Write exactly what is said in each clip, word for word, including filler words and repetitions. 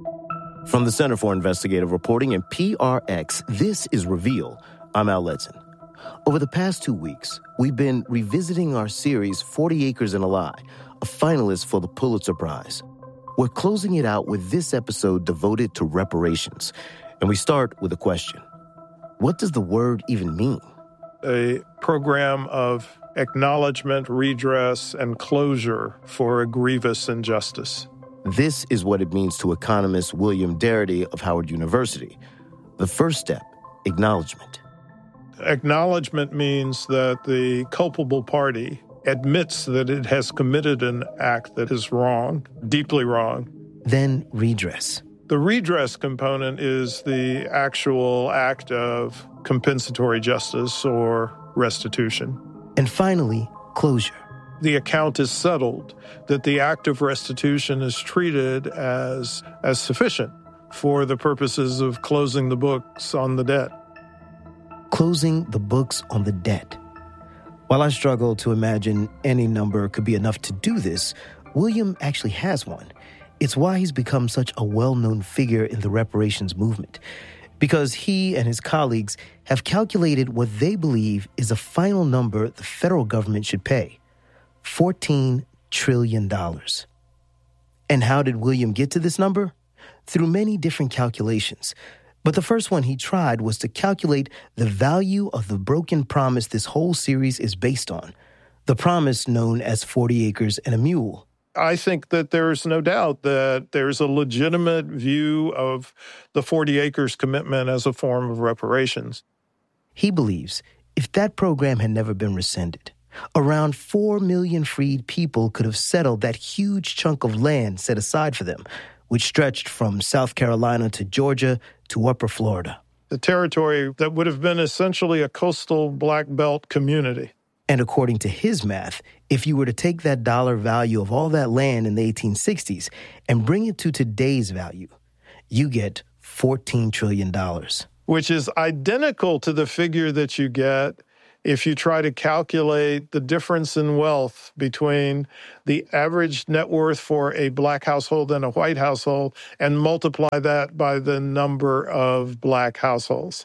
From the Center for Investigative Reporting and P R X, this is Reveal. I'm Al Letson. Over the past two weeks, we've been revisiting our series, forty acres and a Lie, a finalist for the Pulitzer Prize. We're closing it out with this episode devoted to reparations. And we start with a question. What does the word even mean? A program of acknowledgement, redress, and closure for a grievous injustice. This is what it means to economist William Darity of Howard University. The first step, acknowledgement. Acknowledgement means that the culpable party admits that it has committed an act that is wrong, deeply wrong. Then redress. The redress component is the actual act of compensatory justice or restitution. And finally, closure. The account is settled, that the act of restitution is treated as, as sufficient for the purposes of closing the books on the debt. Closing the books on the debt. While I struggle to imagine any number could be enough to do this, William actually has one. It's why he's become such a well-known figure in the reparations movement. Because he and his colleagues have calculated what they believe is a final number the federal government should pay. fourteen trillion dollars. And how did William get to this number? Through many different calculations. But the first one he tried was to calculate the value of the broken promise this whole series is based on, the promise known as forty acres and a mule. I think that there's no doubt that there's a legitimate view of the forty acres commitment as a form of reparations. He believes if that program had never been rescinded, around four million freed people could have settled that huge chunk of land set aside for them, which stretched from South Carolina to Georgia to Upper Florida. The territory that would have been essentially a coastal Black Belt community. And according to his math, if you were to take that dollar value of all that land in the eighteen sixties and bring it to today's value, you get fourteen trillion dollars. Which is identical to the figure that you get if you try to calculate the difference in wealth between the average net worth for a Black household and a white household and multiply that by the number of Black households.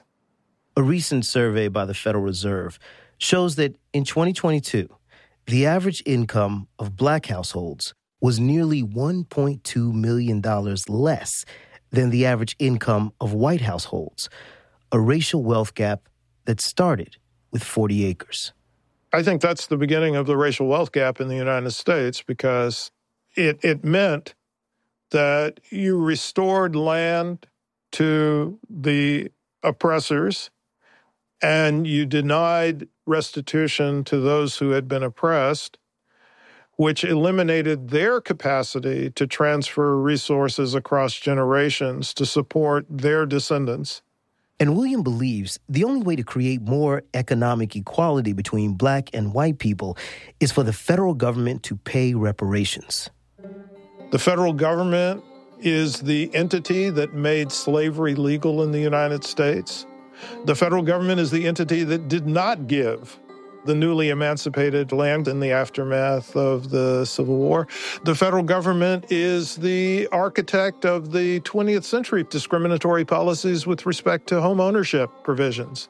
A recent survey by the Federal Reserve shows that in twenty twenty-two, the average income of Black households was nearly one point two million dollars less than the average income of white households, a racial wealth gap that started with forty acres. I think that's the beginning of the racial wealth gap in the United States because it, it meant that you restored land to the oppressors and you denied restitution to those who had been oppressed, which eliminated their capacity to transfer resources across generations to support their descendants. And William believes the only way to create more economic equality between Black and white people is for the federal government to pay reparations. The federal government is the entity that made slavery legal in the United States. The federal government is the entity that did not give the newly emancipated land in the aftermath of the Civil War. The federal government is the architect of the twentieth century discriminatory policies with respect to home ownership provisions.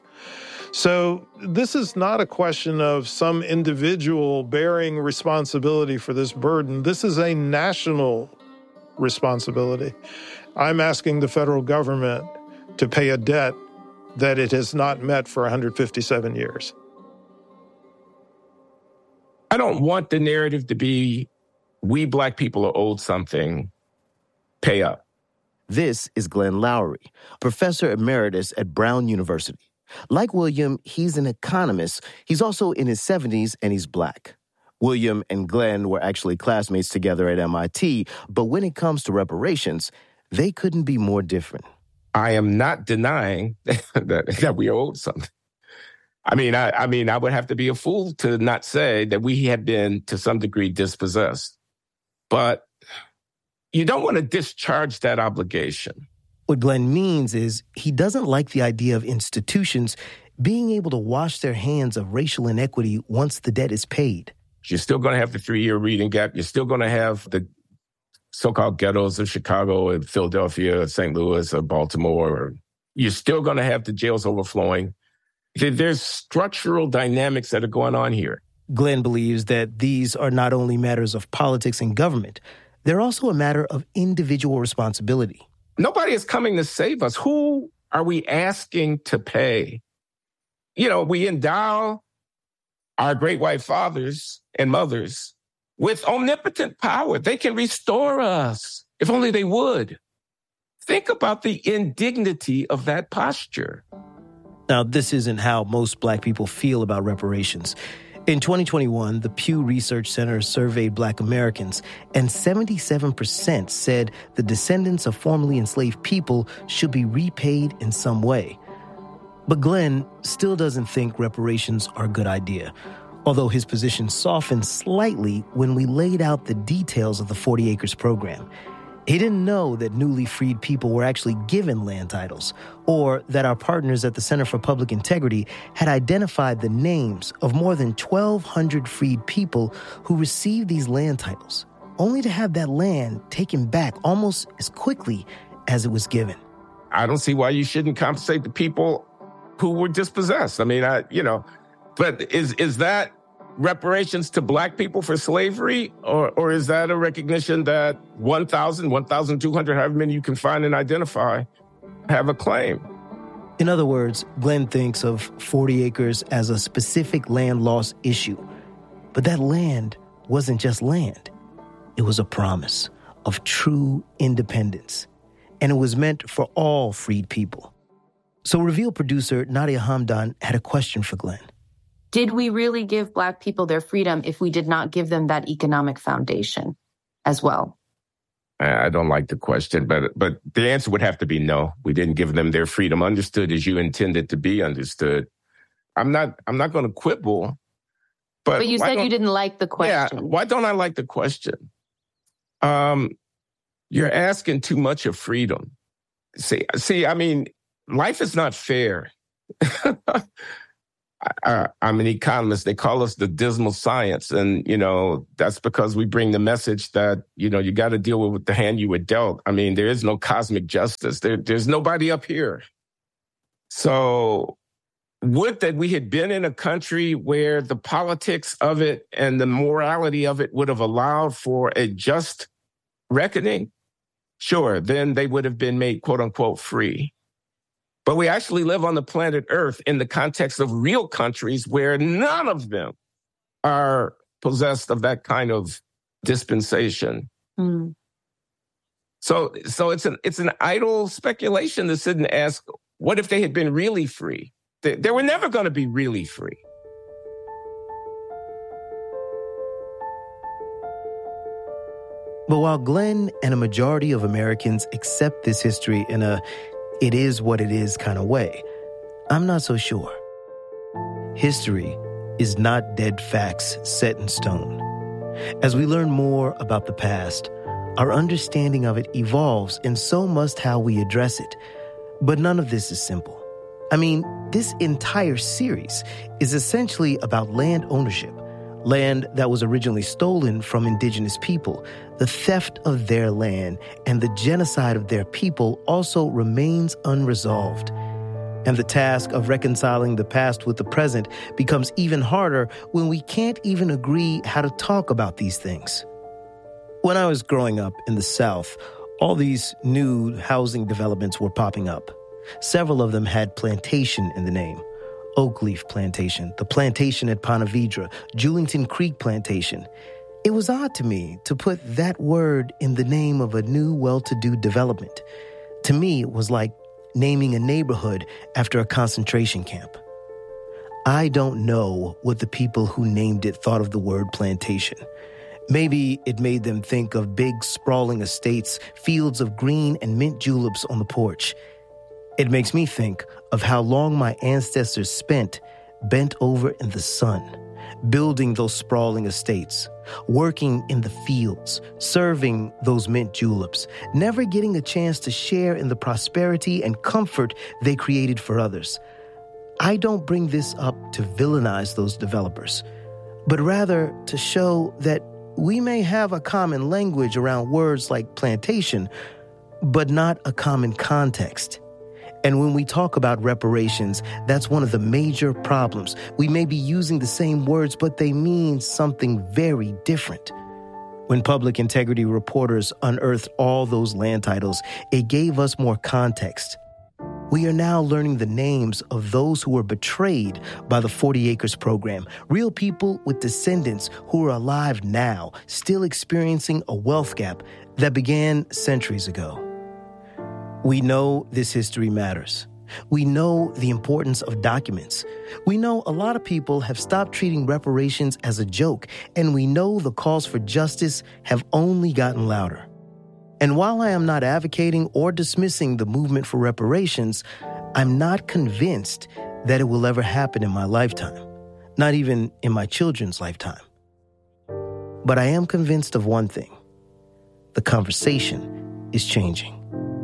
So this is not a question of some individual bearing responsibility for this burden. This is a national responsibility. I'm asking the federal government to pay a debt that it has not met for one hundred fifty-seven years. I don't want the narrative to be, we Black people are owed something, pay up. This is Glenn Loury, professor emeritus at Brown University. Like William, he's an economist. He's also in his seventies and he's Black. William and Glenn were actually classmates together at M I T, but when it comes to reparations, they couldn't be more different. I am not denying that, that we are owed something. I mean, I, I mean, I would have to be a fool to not say that we have been, to some degree, dispossessed. But you don't want to discharge that obligation. What Glenn means is he doesn't like the idea of institutions being able to wash their hands of racial inequity once the debt is paid. You're still going to have the three-year reading gap. You're still going to have the so-called ghettos of Chicago and Philadelphia, Saint Louis, or Baltimore, or you're still going to have the jails overflowing. There's structural dynamics that are going on here. Glenn believes that these are not only matters of politics and government, they're also a matter of individual responsibility. Nobody is coming to save us. Who are we asking to pay? You know, we endow our great white fathers and mothers with omnipotent power. They can restore us, if only they would. Think about the indignity of that posture. Now, this isn't how most Black people feel about reparations. In twenty twenty-one, the Pew Research Center surveyed Black Americans, and seventy-seven percent said the descendants of formerly enslaved people should be repaid in some way. But Glenn still doesn't think reparations are a good idea, although his position softened slightly when we laid out the details of the forty acres program. He didn't know that newly freed people were actually given land titles, or that our partners at the Center for Public Integrity had identified the names of more than twelve hundred freed people who received these land titles, only to have that land taken back almost as quickly as it was given. I don't see why you shouldn't compensate the people who were dispossessed. I mean, I, you know, but is is that reparations to Black people for slavery? Or or is that a recognition that one thousand, one thousand two hundred, however many you can find and identify, have a claim? In other words, Glenn thinks of forty acres as a specific land loss issue. But that land wasn't just land. It was a promise of true independence. And it was meant for all freed people. So Reveal producer Nadia Hamdan had a question for Glenn. Did we really give Black people their freedom if we did not give them that economic foundation as well? I don't like the question, but but the answer would have to be no. We didn't give them their freedom understood as you intended to be understood. I'm not I'm not going to quibble. But, but you said you didn't like the question. Yeah, why don't I like the question? Um, you're asking too much of freedom. See, see, I mean, life is not fair. I, I'm an economist. They call us the dismal science. And, you know, that's because we bring the message that, you know, you got to deal with the hand you were dealt. I mean, there is no cosmic justice. There, there's nobody up here. So would that we had been in a country where the politics of it and the morality of it would have allowed for a just reckoning? Sure, then they would have been made, quote unquote, free. But we actually live on the planet Earth in the context of real countries where none of them are possessed of that kind of dispensation. Mm. So, so it's an it's an idle speculation to sit and ask, what if they had been really free? They, they were never going to be really free. But while Glenn and a majority of Americans accept this history in a it is what it is kind of way, I'm not so sure. History is not dead facts set in stone. As we learn more about the past, our understanding of it evolves, and so must how we address it. But none of this is simple. I mean, this entire series is essentially about land ownership, land that was originally stolen from indigenous people. The theft of their land and the genocide of their people also remains unresolved. And the task of reconciling the past with the present becomes even harder when we can't even agree how to talk about these things. When I was growing up in the South, all these new housing developments were popping up. Several of them had plantation in the name. Oakleaf Plantation, the plantation at Ponte Vedra, Julington Creek Plantation. It was odd to me to put that word in the name of a new well-to-do development. To me, it was like naming a neighborhood after a concentration camp. I don't know what the people who named it thought of the word plantation. Maybe it made them think of big, sprawling estates, fields of green and mint juleps on the porch. It makes me think of how long my ancestors spent bent over in the sun, building those sprawling estates, working in the fields, serving those mint juleps, never getting a chance to share in the prosperity and comfort they created for others. I don't bring this up to villainize those developers, but rather to show that we may have a common language around words like plantation, but not a common context. And when we talk about reparations, that's one of the major problems. We may be using the same words, but they mean something very different. When public integrity reporters unearthed all those land titles, it gave us more context. We are now learning the names of those who were betrayed by the forty acres program, real people with descendants who are alive now, still experiencing a wealth gap that began centuries ago. We know this history matters. We know the importance of documents. We know a lot of people have stopped treating reparations as a joke, and we know the calls for justice have only gotten louder. And while I am not advocating or dismissing the movement for reparations, I'm not convinced that it will ever happen in my lifetime, not even in my children's lifetime. But I am convinced of one thing: the conversation is changing.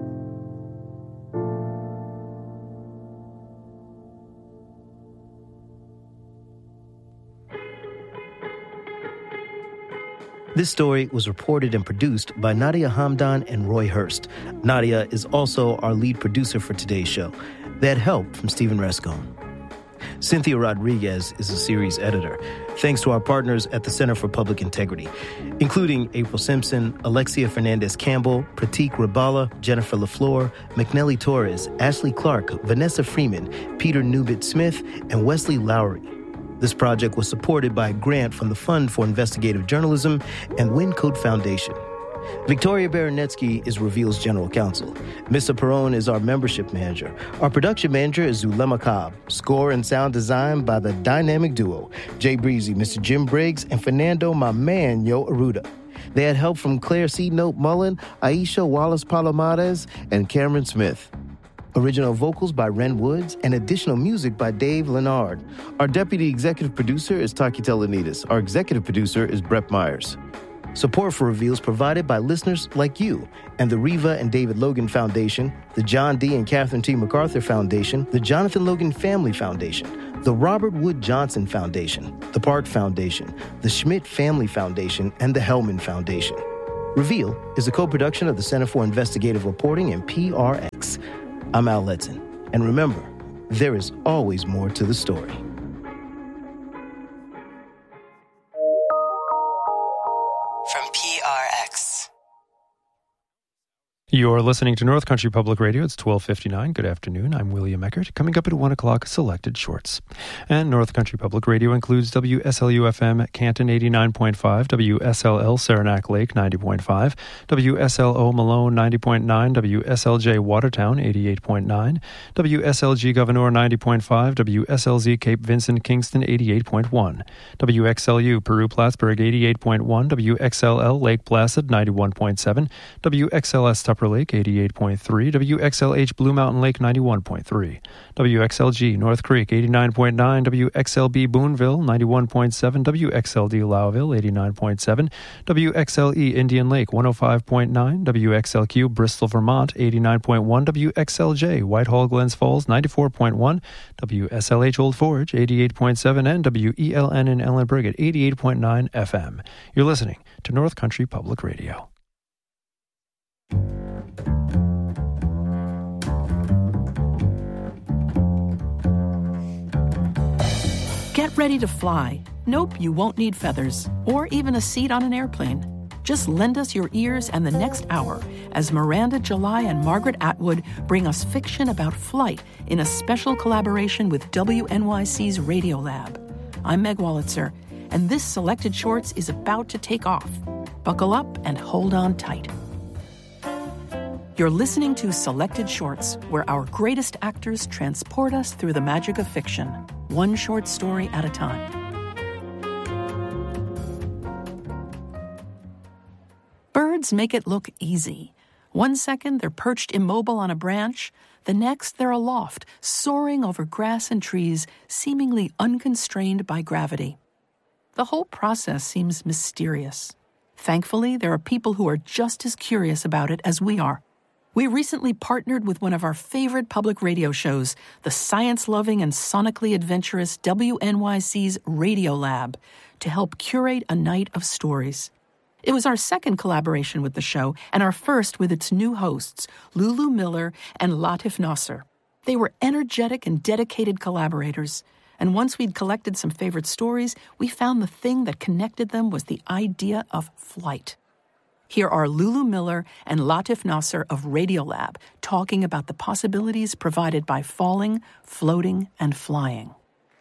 This story was reported and produced by Nadia Hamdan and Roy Hurst. Nadia is also our lead producer for today's show. They had help from Stephen Rescone. Cynthia Rodriguez is the series editor. Thanks to our partners at the Center for Public Integrity, including April Simpson, Alexia Fernandez-Campbell, Pratik Rabala, Jennifer LaFleur, McNelly Torres, Ashley Clark, Vanessa Freeman, Peter Newbit-Smith, and Wesley Lowry. This project was supported by a grant from the Fund for Investigative Journalism and Wyncote Foundation. Victoria Baranetsky is Reveal's general counsel. Mister Perron is our membership manager. Our production manager is Zulema Cobb. Score and sound design by the dynamic duo, Jay Breezy, Mister Jim Briggs, and Fernando "My Man" Yo Arruda. They had help from Claire C. Note Mullen, Aisha Wallace Palomares, and Cameron Smith. Original vocals by Ren Woods and additional music by Dave Leonard. Our deputy executive producer is Taki Telenides. Our executive producer is Brett Myers. Support for Reveal is provided by listeners like you and the Reva and David Logan Foundation, the John D. and Catherine T. MacArthur Foundation, the Jonathan Logan Family Foundation, the Robert Wood Johnson Foundation, the Park Foundation, the Schmidt Family Foundation, and the Hellman Foundation. Reveal is a co-production of the Center for Investigative Reporting and P R X. I'm Al Letson, and remember, there is always more to the story. From P R X. You're listening to North Country Public Radio. It's twelve fifty-nine. Good afternoon. I'm William Eckert. Coming up at one o'clock, Selected Shorts. And North Country Public Radio includes W S L U F M Canton eighty-nine point five, W S L L Saranac Lake ninety point five, W S L O Malone ninety point nine, W S L J Watertown eighty-eight point nine, W S L G Gouverneur ninety point five, W S L Z Cape Vincent Kingston eighty-eight point one, W X L U Peru Plattsburgh eighty-eight point one, W X L L Lake Placid ninety-one point seven, W X L S Tupper Lake eighty-eight point three, W X L H Blue Mountain Lake ninety-one point three, W X L G North Creek eighty-nine point nine, W X L B Boonville ninety-one point seven, W X L D Lowville eighty-nine point seven, W X L E Indian Lake one oh five point nine, W X L Q Bristol Vermont eighty-nine point one, W X L J Whitehall Glens Falls ninety-four point one, W S L H Old Forge eighty-eight point seven, and W E L N in Ellenburg at eighty-eight point nine F M. You're listening to North Country Public Radio. Get ready to fly. Nope, you won't need feathers or even a seat on an airplane. Just lend us your ears and the next hour as Miranda July and Margaret Atwood bring us fiction about flight in a special collaboration with W N Y C's Radiolab. I'm Meg Wolitzer, and this Selected Shorts is about to take off. Buckle up and hold on tight. You're listening to Selected Shorts, where our greatest actors transport us through the magic of fiction, one short story at a time. Birds make it look easy. One second, they're perched immobile on a branch. The next, they're aloft, soaring over grass and trees, seemingly unconstrained by gravity. The whole process seems mysterious. Thankfully, there are people who are just as curious about it as we are. We recently partnered with one of our favorite public radio shows, the science-loving and sonically adventurous W N Y C's Radiolab, to help curate a night of stories. It was our second collaboration with the show and our first with its new hosts, Lulu Miller and Latif Nasser. They were energetic and dedicated collaborators, and once we'd collected some favorite stories, we found the thing that connected them was the idea of flight. Here are Lulu Miller and Latif Nasser of Radiolab talking about the possibilities provided by falling, floating, and flying.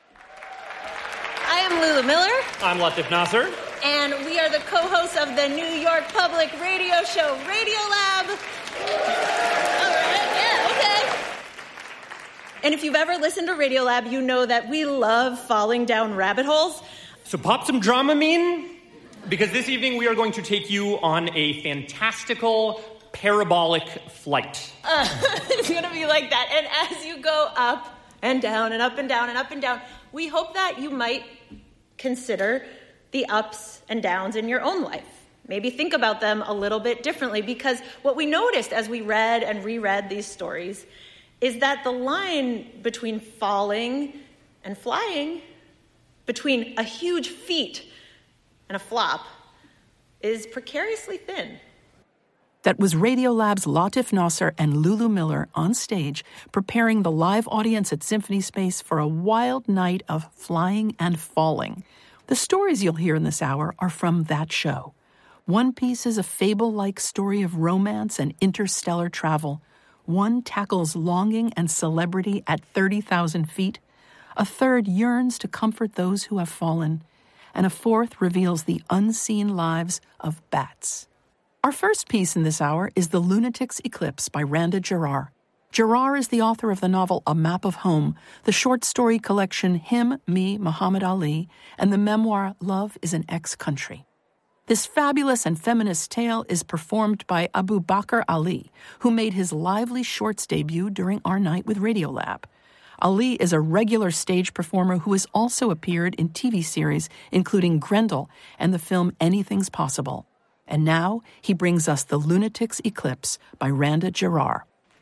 I am Lulu Miller. I'm Latif Nasser. And we are the co-hosts of the New York Public Radio show, Radiolab. All right, yeah, okay. And if you've ever listened to Radiolab, you know that we love falling down rabbit holes. So pop some Dramamine, because this evening we are going to take you on a fantastical parabolic flight. Uh, it's going to be like that. And as you go up and down and up and down and up and down, we hope that you might consider the ups and downs in your own life. Maybe think about them a little bit differently, because what we noticed as we read and reread these stories is that the line between falling and flying, between a huge feat and a flop, is precariously thin. That was Radiolab's Latif Nasser and Lulu Miller on stage preparing the live audience at Symphony Space for a wild night of flying and falling. The stories you'll hear in this hour are from that show. One piece is a fable-like story of romance and interstellar travel. One tackles longing and celebrity at thirty thousand feet. A third yearns to comfort those who have fallen. And a fourth reveals the unseen lives of bats. Our first piece in this hour is The Lunatic's Eclipse by Randa Jarrar. Jarrar is the author of the novel A Map of Home, the short story collection Him, Me, Muhammad Ali, and the memoir Love is an Ex-Country. This fabulous and feminist tale is performed by Abu Bakr Ali, who made his lively shorts debut during our night with Radiolab. Ali is a regular stage performer who has also appeared in T V series, including Grendel and the film Anything's Possible. And now he brings us The Lunatic's Eclipse by Randa Jarrar.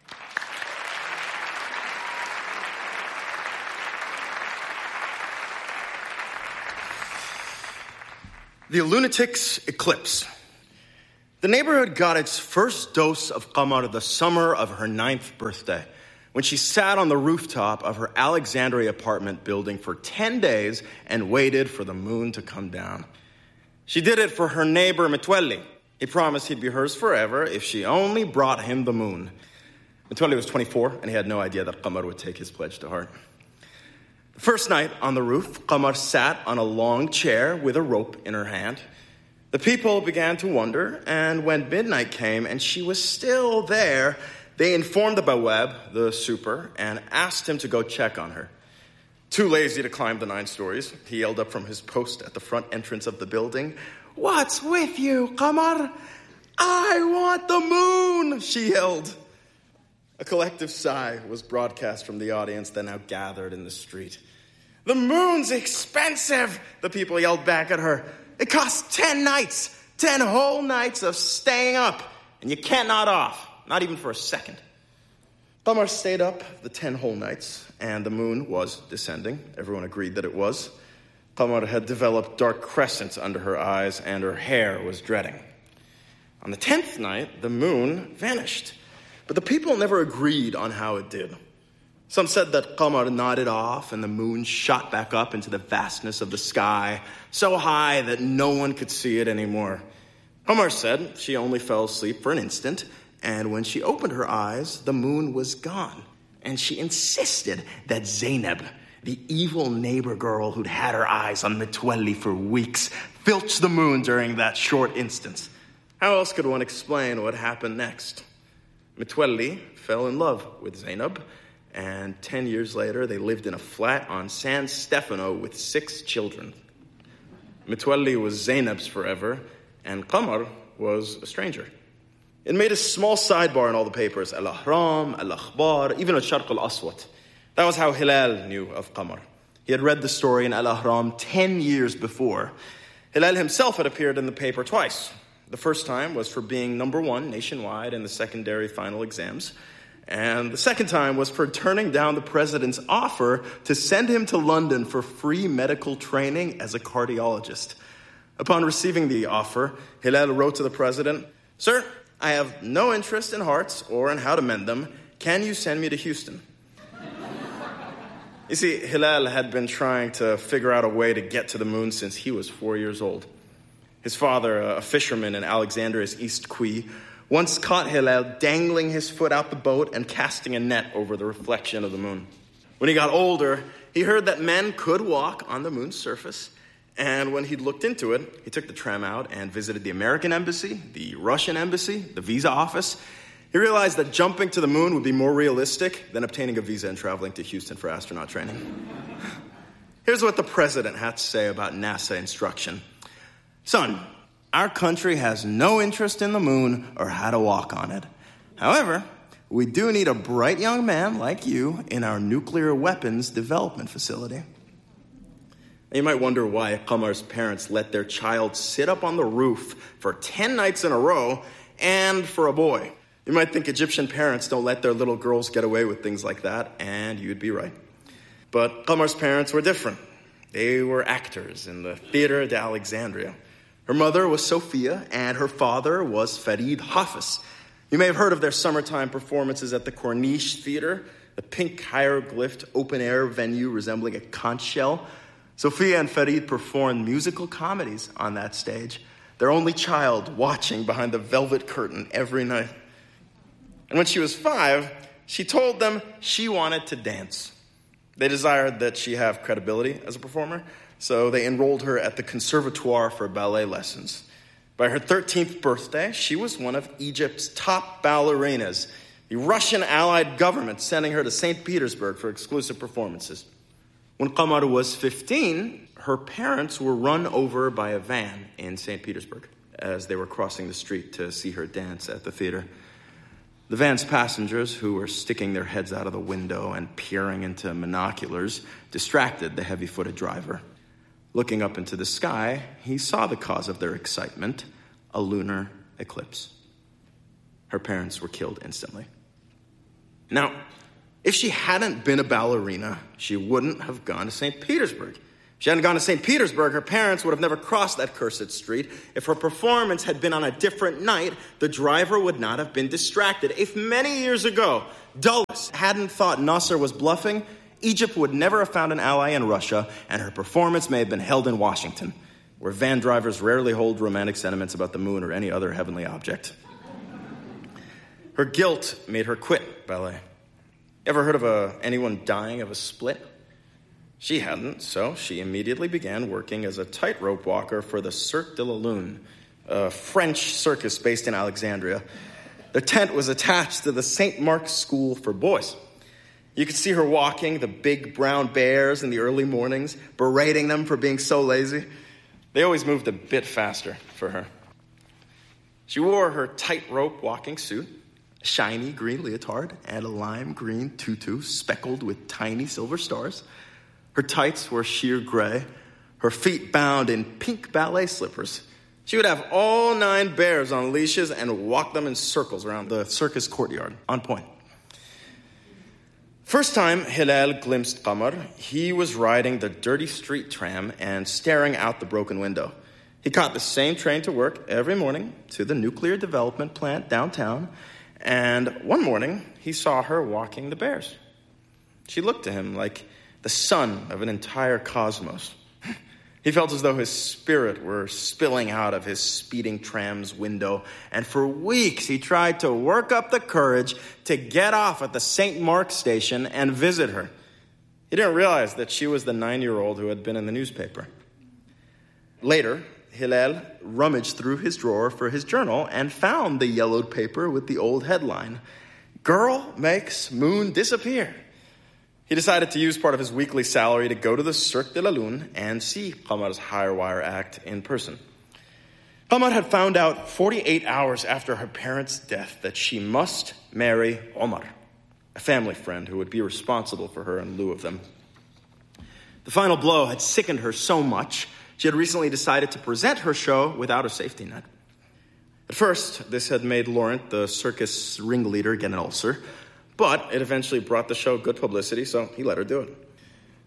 The Lunatic's Eclipse. The neighborhood got its first dose of Qamar the summer of her ninth birthday, when she sat on the rooftop of her Alexandria apartment building for ten days and waited for the moon to come down. She did it for her neighbor Metwelli. He promised he'd be hers forever if she only brought him the moon. Metwelli was twenty-four, and he had no idea that Qamar would take his pledge to heart. The first night on the roof, Qamar sat on a long chair with a rope in her hand. The people began to wonder, and when midnight came and she was still there, they informed the Bawab, the super, and asked him to go check on her. Too lazy to climb the nine stories, he yelled up from his post at the front entrance of the building, "What's with you, Qamar? I want the moon," she yelled. A collective sigh was broadcast from the audience that now gathered in the street. "The moon's expensive," the people yelled back at her. "It costs ten nights, ten whole nights of staying up, and you can't nod off, not even for a second." Qamar stayed up the ten whole nights, and the moon was descending. Everyone agreed that it was. Qamar had developed dark crescents under her eyes, and her hair was dreading. On the tenth night, the moon vanished. But the people never agreed on how it did. Some said that Qamar nodded off and the moon shot back up into the vastness of the sky, so high that no one could see it anymore. Qamar said she only fell asleep for an instant, and when she opened her eyes, the moon was gone. And she insisted that Zainab, the evil neighbor girl who'd had her eyes on Metwelli for weeks, filched the moon during that short instance. How else could one explain what happened next? Metwelli fell in love with Zainab, and ten years later, they lived in a flat on San Stefano with six children. Metwelli was Zainab's forever, and Qamar was a stranger. It made a small sidebar in all the papers, Al-Ahram, Al-Akhbar, even Al-Sharq Al-Aswat. That was how Hilal knew of Qamar. He had read the story in Al-Ahram ten years before. Hilal himself had appeared in the paper twice. The first time was for being number one nationwide in the secondary final exams. And the second time was for turning down the president's offer to send him to London for free medical training as a cardiologist. Upon receiving the offer, Hillel wrote to the president, "Sir, I have no interest in hearts or in how to mend them. Can you send me to Houston?" You see, Hillel had been trying to figure out a way to get to the moon since he was four years old. His father, a fisherman in Alexandria's East Quay, once caught Hillel dangling his foot out the boat and casting a net over the reflection of the moon. When he got older, he heard that men could walk on the moon's surface, and when he looked into it, he took the tram out and visited the American embassy, the Russian embassy, the visa office. He realized that jumping to the moon would be more realistic than obtaining a visa and traveling to Houston for astronaut training. Here's what the president had to say about NASA instruction. "Son, our country has no interest in the moon or how to walk on it. However, we do need a bright young man like you in our nuclear weapons development facility." You might wonder why Qamar's parents let their child sit up on the roof for ten nights in a row and for a boy. You might think Egyptian parents don't let their little girls get away with things like that, and you'd be right. But Qamar's parents were different. They were actors in the Theater de Alexandria. Her mother was Sophia, and her father was Farid Hafiz. You may have heard of their summertime performances at the Corniche Theater, the pink hieroglyphed open-air venue resembling a conch shell. Sophia and Farid performed musical comedies on that stage, their only child watching behind the velvet curtain every night. And when she was five, she told them she wanted to dance. They desired that she have credibility as a performer, so they enrolled her at the Conservatoire for ballet lessons. By her thirteenth birthday, she was one of Egypt's top ballerinas, the Russian allied government sending her to Saint Petersburg for exclusive performances. When Qamar was fifteen, her parents were run over by a van in Saint Petersburg as they were crossing the street to see her dance at the theater. The van's passengers, who were sticking their heads out of the window and peering into monoculars, distracted the heavy-footed driver. Looking up into the sky, he saw the cause of their excitement, a lunar eclipse. Her parents were killed instantly. Now, if she hadn't been a ballerina, she wouldn't have gone to Saint Petersburg. If she hadn't gone to Saint Petersburg, her parents would have never crossed that cursed street. If her performance had been on a different night, the driver would not have been distracted. If many years ago, Dulles hadn't thought Nasser was bluffing, Egypt would never have found an ally in Russia, and her performance may have been held in Washington, where van drivers rarely hold romantic sentiments about the moon or any other heavenly object. Her guilt made her quit ballet. Ever heard of a, anyone dying of a split? She hadn't, so she immediately began working as a tightrope walker for the Cirque de la Lune, a French circus based in Alexandria. The tent was attached to the Saint Mark's School for Boys. You could see her walking the big brown bears in the early mornings, berating them for being so lazy. They always moved a bit faster for her. She wore her tightrope walking suit, a shiny green leotard, and a lime green tutu speckled with tiny silver stars. Her tights were sheer gray, her feet bound in pink ballet slippers. She would have all nine bears on leashes and walk them in circles around the circus courtyard, on point. First time Hillel glimpsed Qamar, he was riding the dirty street tram and staring out the broken window. He caught the same train to work every morning to the nuclear development plant downtown, and one morning he saw her walking the bears. She looked to him like the sun of an entire cosmos. He felt as though his spirit were spilling out of his speeding tram's window, and for weeks he tried to work up the courage to get off at the Saint Mark's station and visit her. He didn't realize that she was the nine-year-old who had been in the newspaper. Later, Hillel rummaged through his drawer for his journal and found the yellowed paper with the old headline, "Girl Makes Moon Disappear." He decided to use part of his weekly salary to go to the Cirque de la Lune and see Qamar's higher wire act in person. Qamar had found out forty-eight hours after her parents' death that she must marry Omar, a family friend who would be responsible for her in lieu of them. The final blow had sickened her so much, she had recently decided to present her show without a safety net. At first, this had made Laurent, the circus ringleader, get an ulcer, but it eventually brought the show good publicity, so he let her do it.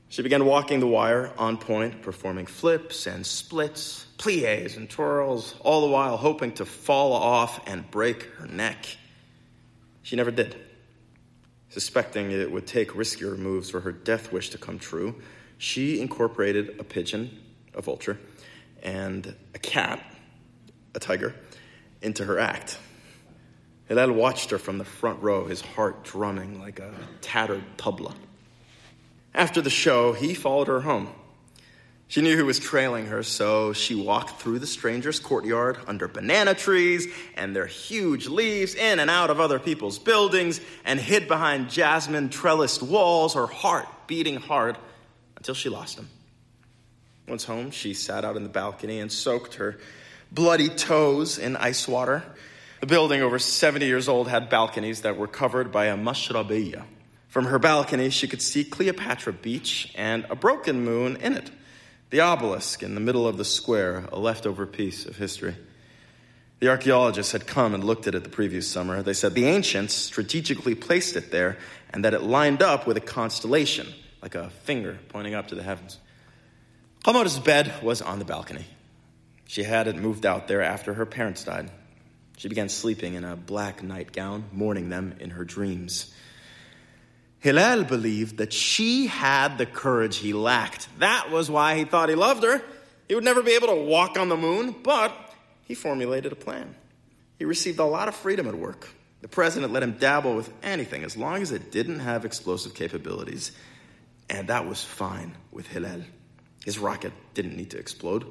She began walking the wire on point, performing flips and splits, pliés and twirls, all the while hoping to fall off and break her neck. She never did. Suspecting it would take riskier moves for her death wish to come true, she incorporated a pigeon, a vulture, and a cat, a tiger, into her act. Hillel watched her from the front row, his heart drumming like a tattered tabla. After the show, he followed her home. She knew he was trailing her, so she walked through the stranger's courtyard under banana trees and their huge leaves, in and out of other people's buildings, and hid behind jasmine trellised walls, her heart beating hard, until she lost him. Once home, she sat out in the balcony and soaked her bloody toes in ice water. The building, over seventy years old, had balconies that were covered by a mashrabiyya. From her balcony, she could see Cleopatra Beach and a broken moon in it. The obelisk in the middle of the square, a leftover piece of history. The archaeologists had come and looked at it the previous summer. They said the ancients strategically placed it there and that it lined up with a constellation, like a finger pointing up to the heavens. Qamar's bed was on the balcony. She had it moved out there after her parents died. She began sleeping in a black nightgown, mourning them in her dreams. Hillel believed that she had the courage he lacked. That was why he thought he loved her. He would never be able to walk on the moon, but he formulated a plan. He received a lot of freedom at work. The president let him dabble with anything as long as it didn't have explosive capabilities. And that was fine with Hillel. His rocket didn't need to explode.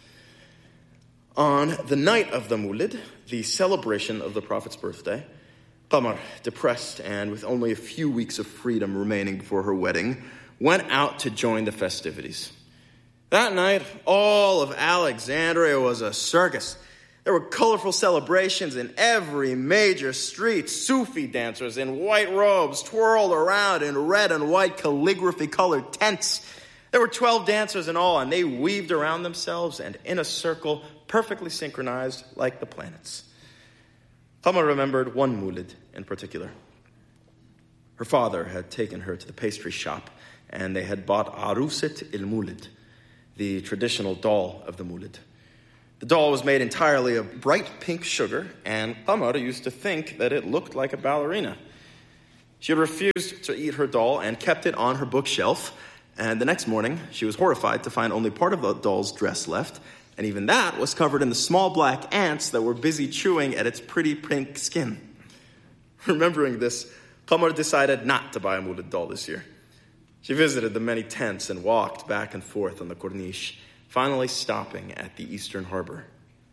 On the night of the Mulid, the celebration of the Prophet's birthday, Qamar, depressed and with only a few weeks of freedom remaining before her wedding, went out to join the festivities. That night, all of Alexandria was a circus. There were colorful celebrations in every major street. Sufi dancers in white robes twirled around in red and white calligraphy-colored tents. There were twelve dancers in all, and they weaved around themselves and in a circle, perfectly synchronized like the planets. Qamar remembered one Mulid in particular. Her father had taken her to the pastry shop, and they had bought Aruset il-Mulid, the traditional doll of the Mulid. The doll was made entirely of bright pink sugar, and Qamar used to think that it looked like a ballerina. She had refused to eat her doll and kept it on her bookshelf, and the next morning she was horrified to find only part of the doll's dress left, and even that was covered in the small black ants that were busy chewing at its pretty pink skin. Remembering this, Qamar decided not to buy a Mulid doll this year. She visited the many tents and walked back and forth on the Corniche, finally stopping at the Eastern Harbor.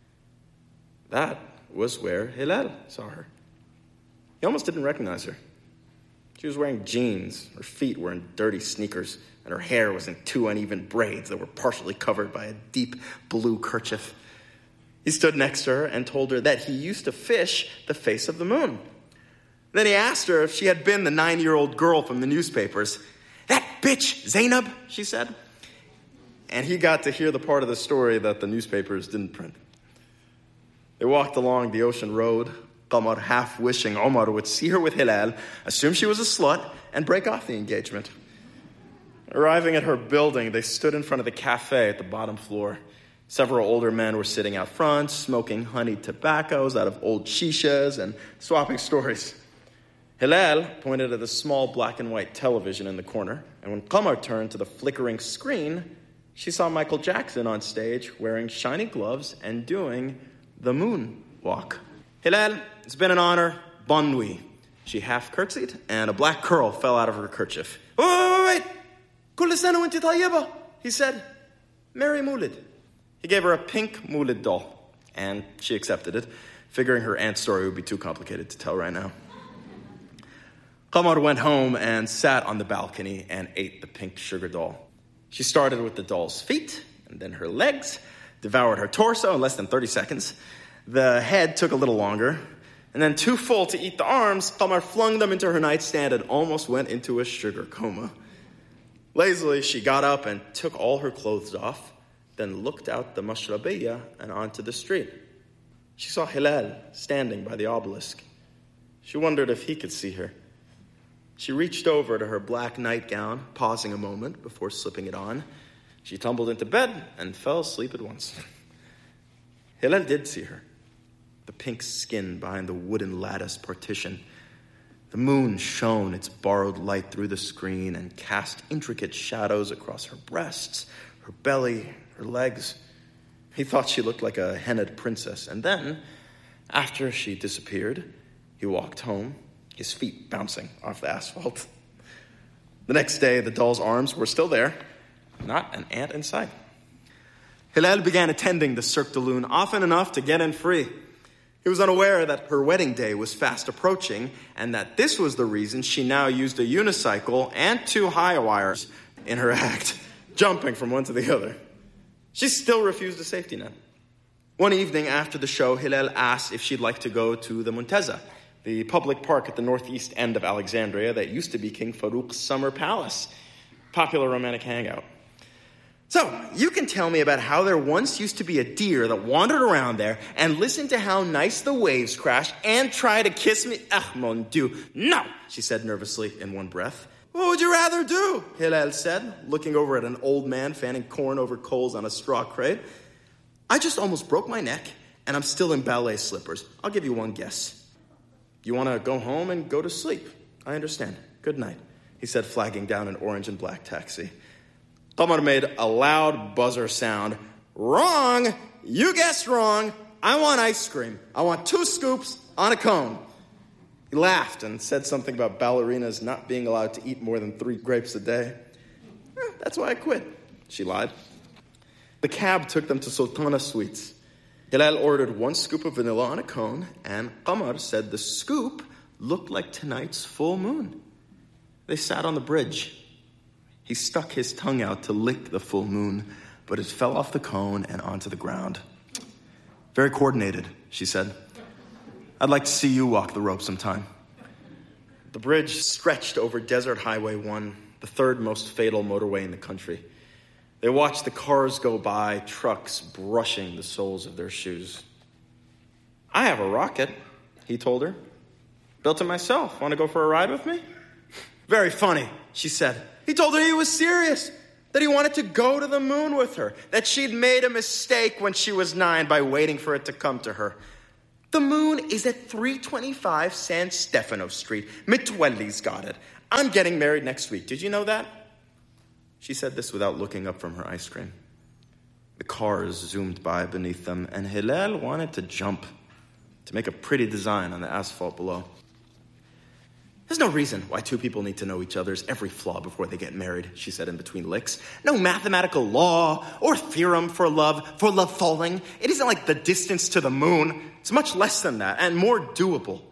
That was where Hillel saw her. He almost didn't recognize her. She was wearing jeans, her feet were in dirty sneakers, and her hair was in two uneven braids that were partially covered by a deep blue kerchief. He stood next to her and told her that he used to fish the face of the moon. Then he asked her if she had been the nine-year-old girl from the newspapers. "That bitch, Zainab," she said. And he got to hear the part of the story that the newspapers didn't print. They walked along the ocean road, Qamar half wishing Omar would see her with Hillel, assume she was a slut, and break off the engagement. Arriving at her building, they stood in front of the cafe at the bottom floor. Several older men were sitting out front, smoking honeyed tobaccos out of old shishas and swapping stories. Hillel pointed at the small black and white television in the corner, and when Qamar turned to the flickering screen, she saw Michael Jackson on stage wearing shiny gloves and doing the moon walk. "Hillel, it's been an honor. Bonne nuit." She half curtsied, and a black curl fell out of her kerchief. "Wait, wait, wait, wait. Kull sana wa inti tayyiba," he said. "Merry Mulid." He gave her a pink Mulid doll, and she accepted it, figuring her aunt's story would be too complicated to tell right now. Qamar went home and sat on the balcony and ate the pink sugar doll. She started with the doll's feet, and then her legs, devoured her torso in less than thirty seconds. The head took a little longer, and then too full to eat the arms, Qamar flung them into her nightstand and almost went into a sugar coma. Lazily, she got up and took all her clothes off, then looked out the mashrabiyya and onto the street. She saw Hillel standing by the obelisk. She wondered if he could see her. She reached over to her black nightgown, pausing a moment before slipping it on. She tumbled into bed and fell asleep at once. Hilal did see her. The pink skin behind the wooden lattice partition. The moon shone its borrowed light through the screen and cast intricate shadows across her breasts, her belly, her legs. He thought she looked like a hennaed princess. And then, after she disappeared, he walked home, his feet bouncing off the asphalt. The next day, the doll's arms were still there, not an ant in sight. Hilal began attending the Cirque de Lune often enough to get in free. He was unaware that her wedding day was fast approaching and that this was the reason she now used a unicycle and two high wires in her act, jumping from one to the other. She still refused a safety net. One evening after the show, Hilal asked if she'd like to go to the Munteza, the public park at the northeast end of Alexandria that used to be King Farouk's summer palace, popular romantic hangout. So, you can tell me about how there once used to be a deer that wandered around there and listened to how nice the waves crash and try to kiss me? Ah, mon Dieu, no, she said nervously in one breath. What would you rather do? Hilal said, looking over at an old man fanning corn over coals on a straw crate. I just almost broke my neck, and I'm still in ballet slippers. I'll give you one guess. You want to go home and go to sleep? I understand. Good night, he said, flagging down an orange and black taxi. Qamar made a loud buzzer sound. Wrong! You guessed wrong. I want ice cream. I want two scoops on a cone. He laughed and said something about ballerinas not being allowed to eat more than three grapes a day. Eh, that's why I quit, she lied. The cab took them to Sultana Sweets. Hilal ordered one scoop of vanilla on a cone, and Qamar said the scoop looked like tonight's full moon. They sat on the bridge. He stuck his tongue out to lick the full moon, but it fell off the cone and onto the ground. Very coordinated, she said. I'd like to see you walk the rope sometime. The bridge stretched over Desert Highway one, the third most fatal motorway in the country. They watched the cars go by, trucks brushing the soles of their shoes. I have a rocket, he told her. Built it myself. Want to go for a ride with me? Very funny, she said. He told her he was serious, that he wanted to go to the moon with her, that she'd made a mistake when she was nine by waiting for it to come to her. The moon is at three twenty-five San Stefano Street. Mitwelli's got it. I'm getting married next week. Did you know that? She said this without looking up from her ice cream. The cars zoomed by beneath them, and Hilal wanted to jump, to make a pretty design on the asphalt below. There's no reason why two people need to know each other's every flaw before they get married, she said in between licks. No mathematical law or theorem for love, for love falling. It isn't like the distance to the moon. It's much less than that and more doable.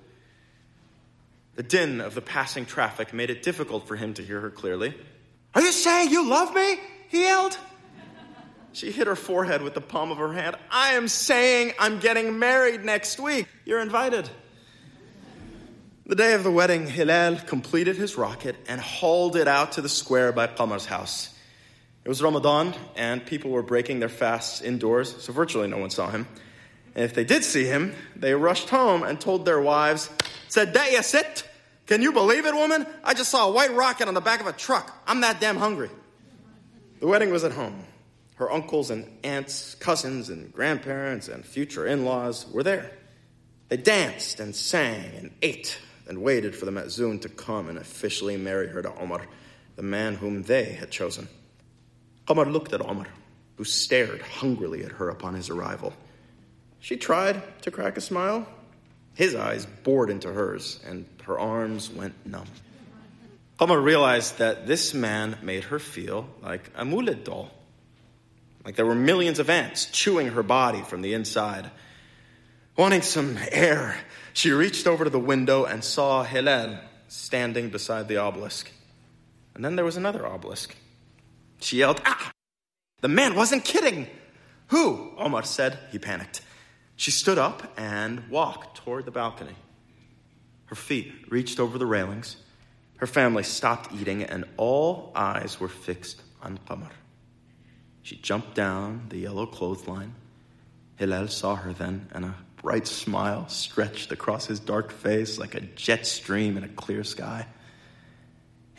The din of the passing traffic made it difficult for him to hear her clearly. Are you saying you love me? He yelled. She hit her forehead with the palm of her hand. I am saying I'm getting married next week. You're invited. The day of the wedding, Hilal completed his rocket and hauled it out to the square by Qamar's house. It was Ramadan, and people were breaking their fasts indoors, so virtually no one saw him. And if they did see him, they rushed home and told their wives, Sadaya sit! Can you believe it, woman? I just saw a white rocket on the back of a truck. I'm that damn hungry. The wedding was at home. Her uncles and aunts, cousins and grandparents and future in-laws were there. They danced and sang and ate and waited for the Ma'zoon to come and officially marry her to Omar, the man whom they had chosen. Qamar looked at Omar, who stared hungrily at her upon his arrival. She tried to crack a smile. His eyes bored into hers, and her arms went numb. Qamar realized that this man made her feel like a Moulid doll, like there were millions of ants chewing her body from the inside. Wanting some air, she reached over to the window and saw Hilal standing beside the obelisk. And then there was another obelisk. She yelled, ah! The man wasn't kidding! Who? Omar said. He panicked. She stood up and walked toward the balcony. Her feet reached over the railings. Her family stopped eating, and all eyes were fixed on Qamar. She jumped down the yellow clothesline. Hilal saw her then, and a bright smile stretched across his dark face like a jet stream in a clear sky.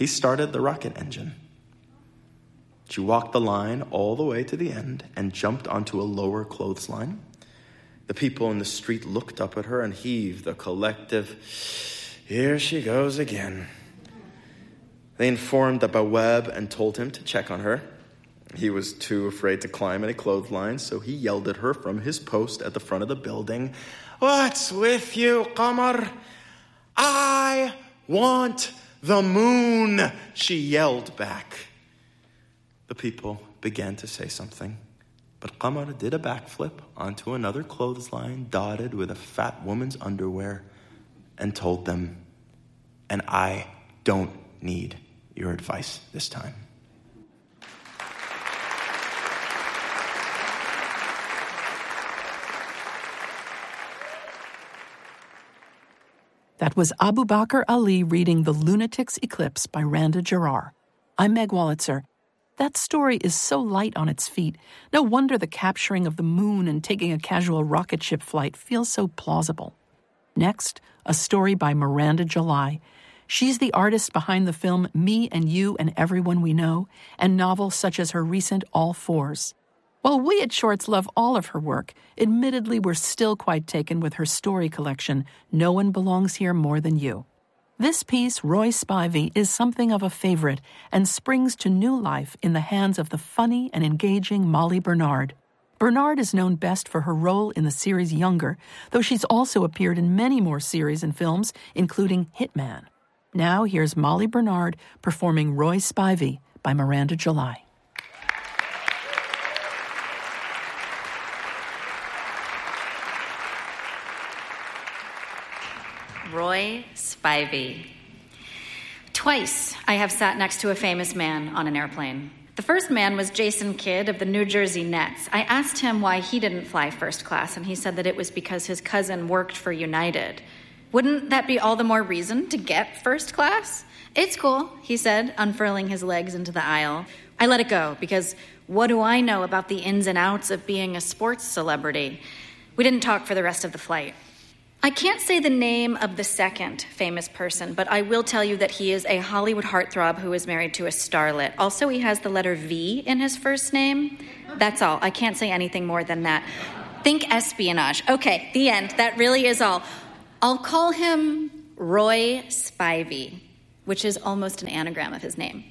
he started the rocket engine. She walked the line all the way to the end and jumped onto a lower clothesline. The people in the street looked up at her and heaved a collective, "Here she goes again." They informed Abba Webb and told him to check on her. He was too afraid to climb any clothesline, so he yelled at her from his post at the front of the building, "What's with you, Qamar? I want the moon," she yelled back. The people began to say something, but Qamar did a backflip onto another clothesline dotted with a fat woman's underwear and told them, "And I don't need your advice this time." That was Abu Bakr Ali reading The Lunatic's Eclipse by Randa Jarrar. I'm Meg Wolitzer. That story is so light on its feet. No wonder the capturing of the moon and taking a casual rocket ship flight feels so plausible. Next, a story by Miranda July. She's the artist behind the film Me and You and Everyone We Know, and novels such as her recent All Fours. While we at Shorts love all of her work, admittedly we're still quite taken with her story collection, No One Belongs Here More Than You. This piece, Roy Spivey, is something of a favorite and springs to new life in the hands of the funny and engaging Molly Bernard. Bernard is known best for her role in the series Younger, though she's also appeared in many more series and films, including Hitman. Now here's Molly Bernard performing Roy Spivey by Miranda July. Roy Spivey. Twice I have sat next to a famous man on an airplane. The first man was Jason Kidd of the New Jersey Nets. I asked him why he didn't fly first class, and he said that it was because his cousin worked for United. Wouldn't that be all the more reason to get first class? It's cool, he said, unfurling his legs into the aisle. I let it go, because what do I know about the ins and outs of being a sports celebrity? We didn't talk for the rest of the flight. I can't say the name of the second famous person, but I will tell you that he is a Hollywood heartthrob who is married to a starlet. Also, he has the letter V in his first name. That's all. I can't say anything more than that. Think espionage. Okay, the end. That really is all. I'll call him Roy Spivey, which is almost an anagram of his name.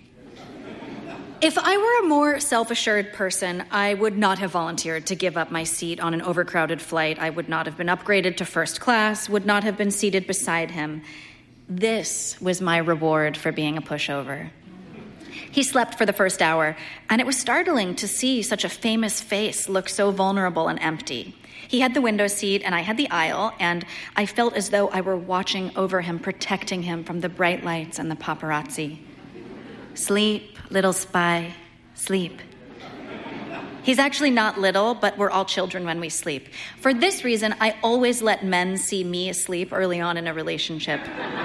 If I were a more self-assured person, I would not have volunteered to give up my seat on an overcrowded flight. I would not have been upgraded to first class, would not have been seated beside him. This was my reward for being a pushover. He slept for the first hour, and it was startling to see such a famous face look so vulnerable and empty. He had the window seat, and I had the aisle, and I felt as though I were watching over him, protecting him from the bright lights and the paparazzi. Sleep, little spy, sleep. He's actually not little, but we're all children when we sleep. For this reason, I always let men see me asleep early on in a relationship.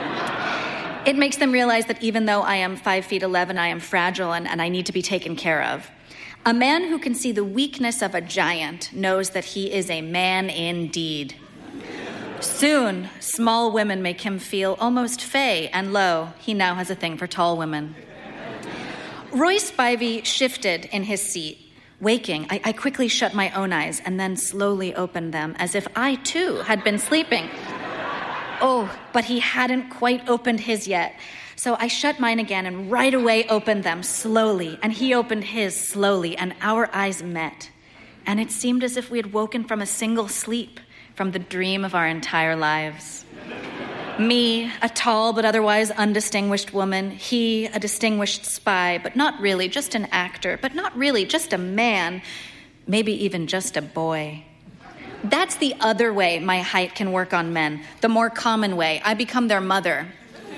It makes them realize that even though I am five feet eleven, I am fragile and, and I need to be taken care of. A man who can see the weakness of a giant knows that he is a man indeed. Soon, small women make him feel almost fey, and lo, he now has a thing for tall women. Roy Spivey shifted in his seat. Waking, I, I quickly shut my own eyes and then slowly opened them as if I, too, had been sleeping. Oh, but he hadn't quite opened his yet. So I shut mine again and right away opened them slowly, and he opened his slowly, and our eyes met. And it seemed as if we had woken from a single sleep, from the dream of our entire lives. Me, a tall but otherwise undistinguished woman. He, a distinguished spy, but not really, just an actor, but not really, just a man, maybe even just a boy. That's the other way my height can work on men, the more common way. I become their mother.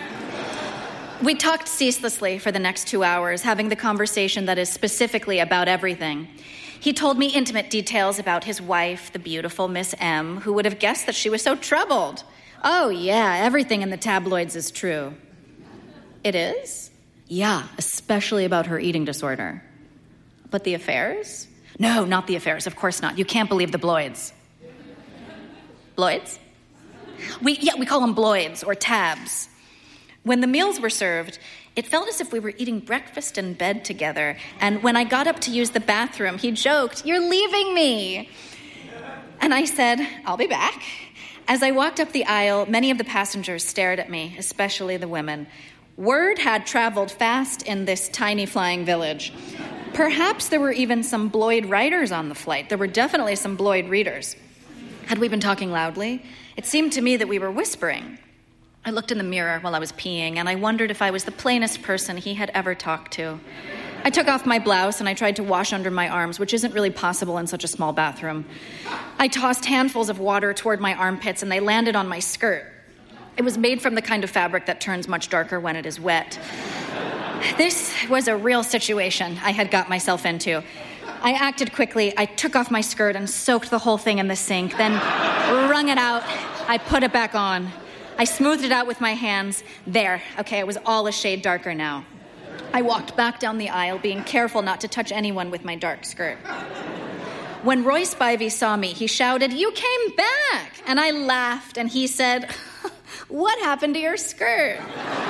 We talked ceaselessly for the next two hours, having the conversation that is specifically about everything. He told me intimate details about his wife, the beautiful Miss M, who would have guessed that she was so troubled. Oh, yeah, everything in the tabloids is true. It is? Yeah, especially about her eating disorder. But the affairs? No, not the affairs, of course not. You can't believe the Bloids. Bloids? We, yeah, we call them Bloids or tabs. When the meals were served, it felt as if we were eating breakfast in bed together. And when I got up to use the bathroom, he joked, "You're leaving me." And I said, "I'll be back." As I walked up the aisle, many of the passengers stared at me, especially the women. Word had traveled fast in this tiny flying village. Perhaps there were even some Bloyd writers on the flight. There were definitely some Bloyd readers. Had we been talking loudly? It seemed to me that we were whispering. I looked in the mirror while I was peeing, and I wondered if I was the plainest person he had ever talked to. I took off my blouse, and I tried to wash under my arms, which isn't really possible in such a small bathroom. I tossed handfuls of water toward my armpits, and they landed on my skirt. It was made from the kind of fabric that turns much darker when it is wet. This was a real situation I had got myself into. I acted quickly. I took off my skirt and soaked the whole thing in the sink, then wrung it out. I put it back on. I smoothed it out with my hands. There. Okay, it was all a shade darker now. I walked back down the aisle, being careful not to touch anyone with my dark skirt. When Roy Spivey saw me, he shouted, "You came back!" And I laughed, and he said, "What happened to your skirt?"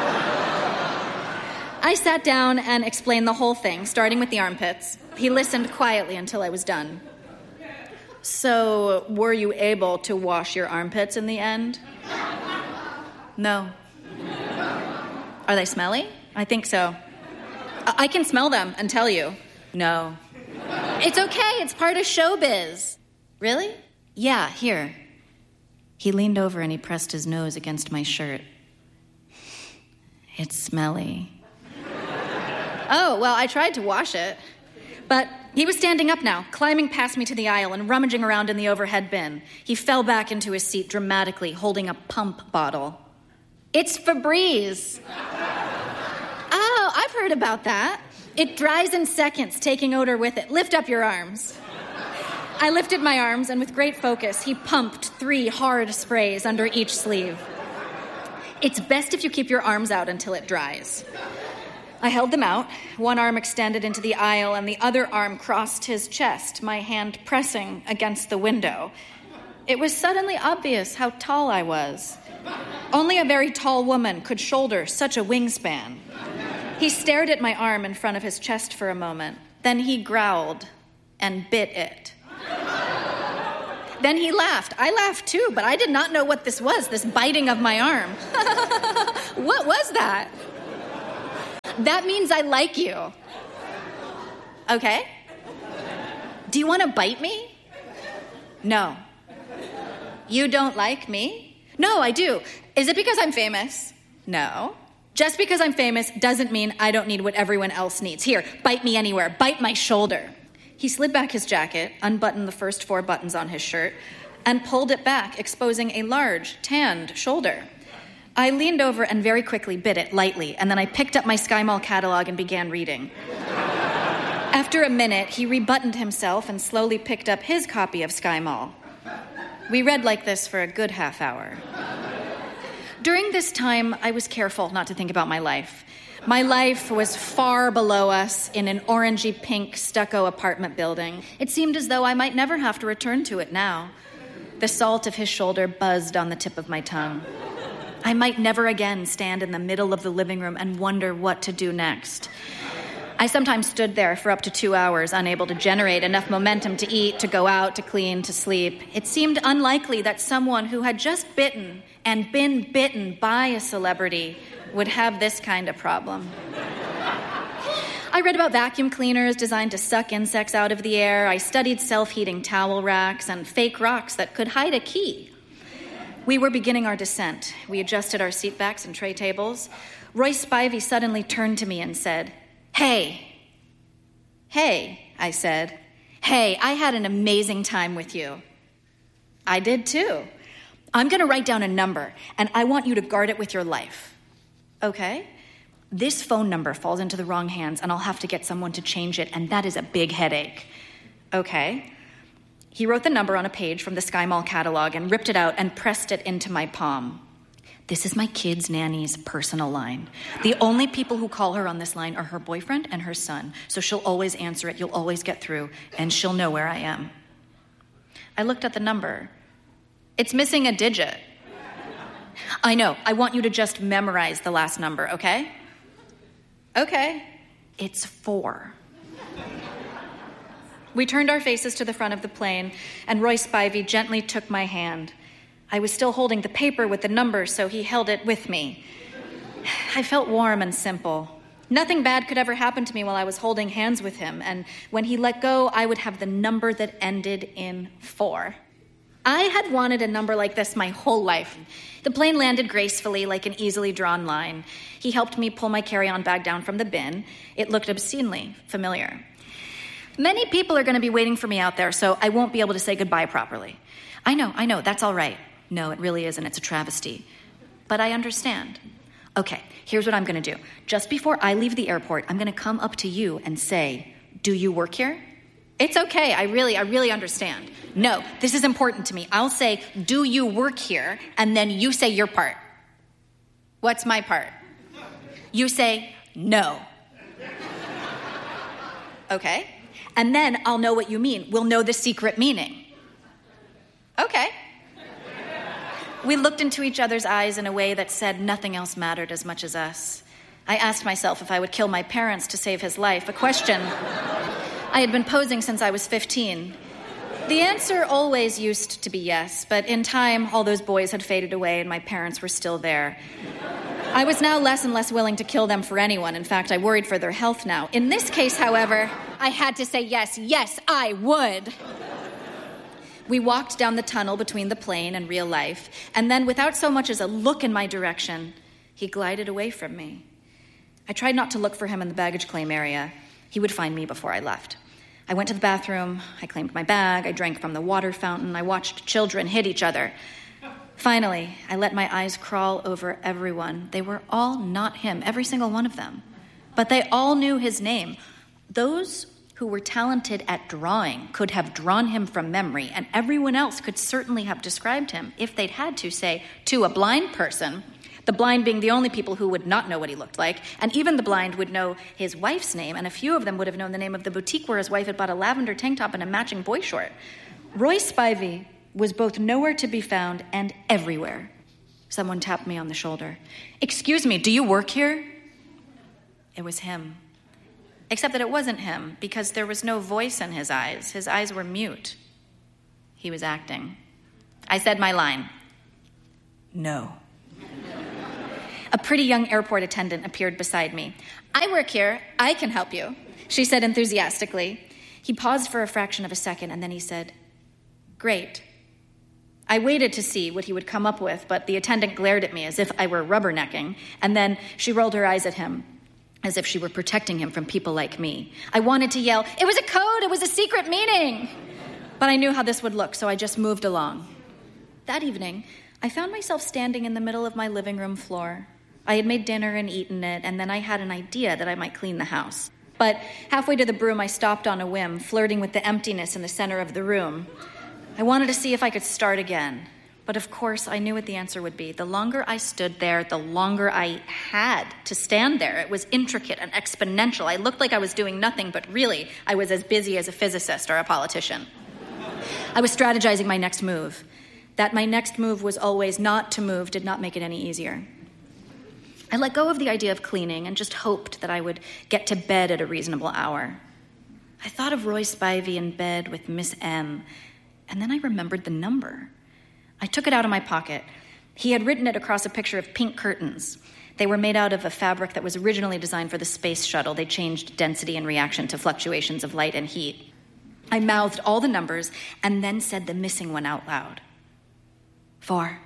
I sat down and explained the whole thing, starting with the armpits. He listened quietly until I was done. "So, were you able to wash your armpits in the end?" "No." "Are they smelly?" "I think so." I-, I can smell them and tell you." "No." "It's okay, it's part of showbiz." "Really?" "Yeah, here." He leaned over and he pressed his nose against my shirt. "It's smelly." "Oh, well, I tried to wash it." But he was standing up now, climbing past me to the aisle and rummaging around in the overhead bin. He fell back into his seat dramatically, holding a pump bottle. "It's Febreze." "Oh, I've heard about that. It dries in seconds, taking odor with it. Lift up your arms." I lifted my arms, and with great focus, he pumped three hard sprays under each sleeve. "It's best if you keep your arms out until it dries." I held them out, one arm extended into the aisle and the other arm crossed his chest, my hand pressing against the window. It was suddenly obvious how tall I was. Only a very tall woman could shoulder such a wingspan. He stared at my arm in front of his chest for a moment. Then he growled and bit it. Then he laughed. I laughed too, but I did not know what this was, this biting of my arm. What was that? "That means I like you." "Okay. Do you want to bite me?" "No." "You don't like me?" "No, I do. Is it because I'm famous?" "No." "Just because I'm famous doesn't mean I don't need what everyone else needs. Here, bite me anywhere. Bite my shoulder." He slid back his jacket, unbuttoned the first four buttons on his shirt, and pulled it back, exposing a large, tanned shoulder. I leaned over and very quickly bit it lightly, and then I picked up my Sky Mall catalog and began reading. After a minute, he rebuttoned himself and slowly picked up his copy of Sky Mall. We read like this for a good half hour. During this time, I was careful not to think about my life. My life was far below us in an orangey pink stucco apartment building. It seemed as though I might never have to return to it now. The salt of his shoulder buzzed on the tip of my tongue. I might never again stand in the middle of the living room and wonder what to do next. I sometimes stood there for up to two hours, unable to generate enough momentum to eat, to go out, to clean, to sleep. It seemed unlikely that someone who had just bitten and been bitten by a celebrity would have this kind of problem. I read about vacuum cleaners designed to suck insects out of the air. I studied self-heating towel racks and fake rocks that could hide a key. We were beginning our descent. We adjusted our seatbacks and tray tables. Roy Spivey suddenly turned to me and said, "Hey." "Hey," I said. "Hey, I had an amazing time with you." "I did too. I'm going to write down a number, and I want you to guard it with your life." "Okay." "This phone number falls into the wrong hands, and I'll have to get someone to change it, and that is a big headache." "Okay." He wrote the number on a page from the Sky Mall catalog and ripped it out and pressed it into my palm. "This is my kid's nanny's personal line. The only people who call her on this line are her boyfriend and her son, so she'll always answer it, you'll always get through, and she'll know where I am." I looked at the number. It's missing a digit. I know. I want you to just memorize the last number, okay? Okay. It's four. We turned our faces to the front of the plane, and Roy Spivey gently took my hand. I was still holding the paper with the numbers, so he held it with me. I felt warm and simple. Nothing bad could ever happen to me while I was holding hands with him, and when he let go, I would have the number that ended in four. I had wanted a number like this my whole life. The plane landed gracefully, like an easily drawn line. He helped me pull my carry-on bag down from the bin. It looked obscenely familiar. Many people are going to be waiting for me out there, so I won't be able to say goodbye properly. I know, I know, that's all right. No, it really isn't. It's a travesty. But I understand. Okay, here's what I'm going to do. Just before I leave the airport, I'm going to come up to you and say, do you work here? It's okay. I really, I really understand. No, this is important to me. I'll say, do you work here? And then you say your part. What's my part? You say, no. Okay. And then I'll know what you mean. We'll know the secret meaning. Okay. We looked into each other's eyes in a way that said nothing else mattered as much as us. I asked myself if I would kill my parents to save his life, a question I had been posing since I was fifteen. The answer always used to be yes, but in time, all those boys had faded away and my parents were still there. I was now less and less willing to kill them for anyone. In fact, I worried for their health now. In this case, however, I had to say yes, yes, I would. We walked down the tunnel between the plane and real life, and then without so much as a look in my direction, he glided away from me. I tried not to look for him in the baggage claim area. He would find me before I left. I went to the bathroom, I claimed my bag, I drank from the water fountain, I watched children hit each other. Finally, I let my eyes crawl over everyone. They were all not him, every single one of them. But they all knew his name. Those who were talented at drawing could have drawn him from memory, and everyone else could certainly have described him if they'd had to, say, to a blind person, the blind being the only people who would not know what he looked like, and even the blind would know his wife's name, and a few of them would have known the name of the boutique where his wife had bought a lavender tank top and a matching boy short. Roy Spivey was both nowhere to be found and everywhere. Someone tapped me on the shoulder. "Excuse me, do you work here?" It was him. Except that it wasn't him, because there was no voice in his eyes. His eyes were mute. He was acting. I said my line. No. A pretty young airport attendant appeared beside me. "I work here. I can help you," she said enthusiastically. He paused for a fraction of a second, and then he said, "Great." I waited to see what he would come up with, but the attendant glared at me as if I were rubbernecking, and then she rolled her eyes at him, as if she were protecting him from people like me. I wanted to yell, "It was a code! It was a secret meaning!" But I knew how this would look, so I just moved along. That evening, I found myself standing in the middle of my living room floor. I had made dinner and eaten it, and then I had an idea that I might clean the house. But halfway to the broom, I stopped on a whim, flirting with the emptiness in the center of the room. I wanted to see if I could start again. But of course, I knew what the answer would be. The longer I stood there, the longer I had to stand there. It was intricate and exponential. I looked like I was doing nothing, but really, I was as busy as a physicist or a politician. I was strategizing my next move. That my next move was always not to move did not make it any easier. I let go of the idea of cleaning and just hoped that I would get to bed at a reasonable hour. I thought of Roy Spivey in bed with Miss M, and then I remembered the number. I took it out of my pocket. He had written it across a picture of pink curtains. They were made out of a fabric that was originally designed for the space shuttle. They changed density in reaction to fluctuations of light and heat. I mouthed all the numbers and then said the missing one out loud. Four.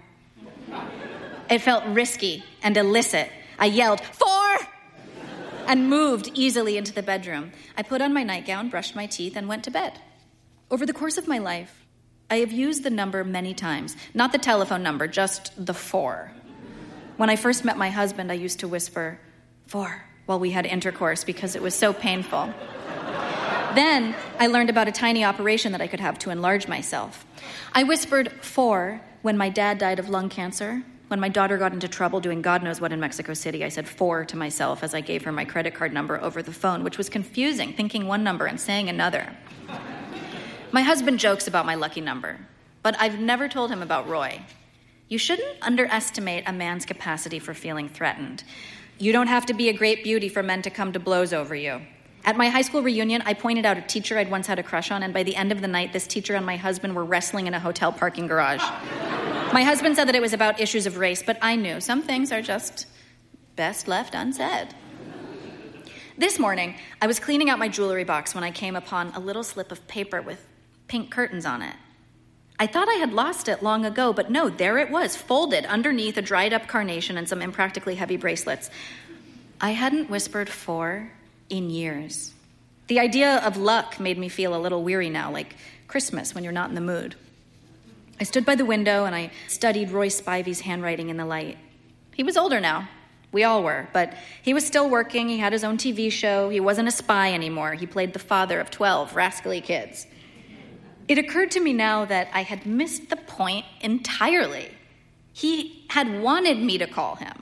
It felt risky and illicit. I yelled, "Four!" and moved easily into the bedroom. I put on my nightgown, brushed my teeth, and went to bed. Over the course of my life, I have used the number many times. Not the telephone number, just the four. When I first met my husband, I used to whisper, "Four," while we had intercourse because it was so painful. Then I learned about a tiny operation that I could have to enlarge myself. I whispered four when my dad died of lung cancer. When my daughter got into trouble doing God knows what in Mexico City, I said four to myself as I gave her my credit card number over the phone, which was confusing, thinking one number and saying another. My husband jokes about my lucky number, but I've never told him about Roy. You shouldn't underestimate a man's capacity for feeling threatened. You don't have to be a great beauty for men to come to blows over you. At my high school reunion, I pointed out a teacher I'd once had a crush on, and by the end of the night, this teacher and my husband were wrestling in a hotel parking garage. My husband said that it was about issues of race, but I knew some things are just best left unsaid. This morning, I was cleaning out my jewelry box when I came upon a little slip of paper with pink curtains on it. I thought I had lost it long ago, but no, there it was, folded underneath a dried-up carnation and some impractically heavy bracelets. I hadn't whispered for in years. The idea of luck made me feel a little weary now, like Christmas when you're not in the mood. I stood by the window and I studied Roy Spivey's handwriting in the light. He was older now. We all were, but he was still working. He had his own T V show. He wasn't a spy anymore. He played the father of twelve rascally kids. It occurred to me now that I had missed the point entirely. He had wanted me to call him.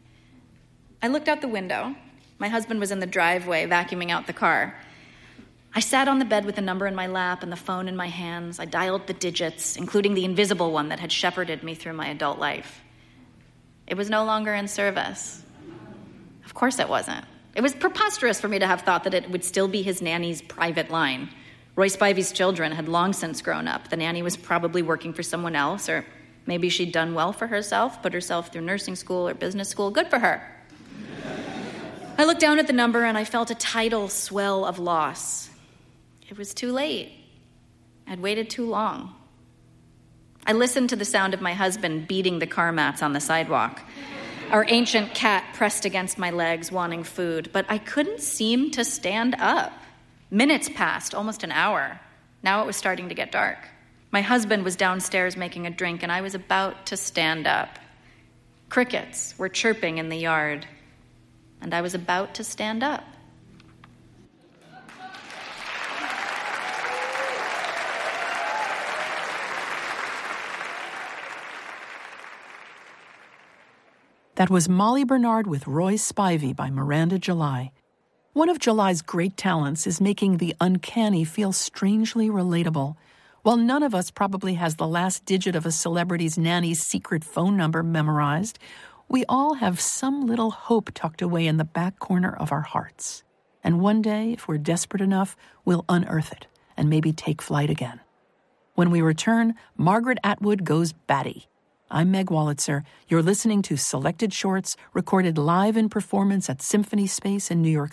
I looked out the window. My husband was in the driveway vacuuming out the car. I sat on the bed with the number in my lap and the phone in my hands. I dialed the digits, including the invisible one that had shepherded me through my adult life. It was no longer in service. Of course it wasn't. It was preposterous for me to have thought that it would still be his nanny's private line. Roy Spivey's children had long since grown up. The nanny was probably working for someone else, or maybe she'd done well for herself, put herself through nursing school or business school. Good for her. I looked down at the number and I felt a tidal swell of loss. It was too late. I'd waited too long. I listened to the sound of my husband beating the car mats on the sidewalk. Our ancient cat pressed against my legs, wanting food, but I couldn't seem to stand up. Minutes passed, almost an hour. Now it was starting to get dark. My husband was downstairs making a drink, and I was about to stand up. Crickets were chirping in the yard, and I was about to stand up. That was Molly Bernard with Roy Spivey by Miranda July. One of July's great talents is making the uncanny feel strangely relatable. While none of us probably has the last digit of a celebrity's nanny's secret phone number memorized, we all have some little hope tucked away in the back corner of our hearts. And one day, if we're desperate enough, we'll unearth it and maybe take flight again. When we return, Margaret Atwood goes batty. I'm Meg Wolitzer. You're listening to Selected Shorts, recorded live in performance at Symphony Space in New York